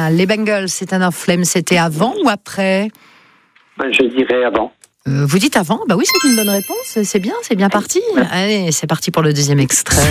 Les Bengals, c'est un Flame, c'était avant ou après ? Je dirais avant. Vous dites avant ? Bah oui, c'est une bonne réponse. C'est bien parti. Allez, c'est parti pour le deuxième extrait.